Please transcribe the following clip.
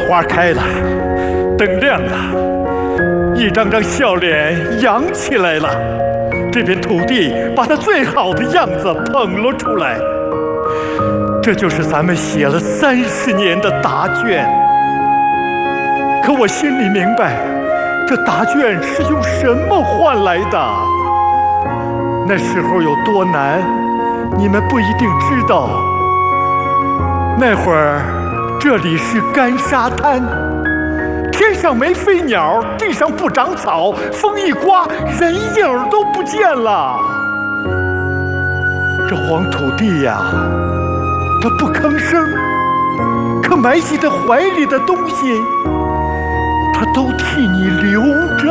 花开了，灯亮了，一张张笑脸扬起来了。这片土地把它最好的样子捧了出来。这就是咱们写了30年的答卷。可我心里明白，这答卷是用什么换来的？那时候有多难，你们不一定知道。那会儿，这里是干沙滩，天上没飞鸟，地上不长草，风一刮，人影都不见了。这黄土地呀，它不吭声，可埋进它怀里的东西，它都替你留着。